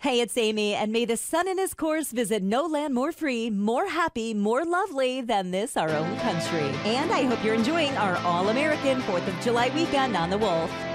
Hey, it's Amy, and may the sun in his course visit no land more free, more happy, more lovely than this, our own country. And I hope you're enjoying our all-American 4th of July weekend on the Wolf.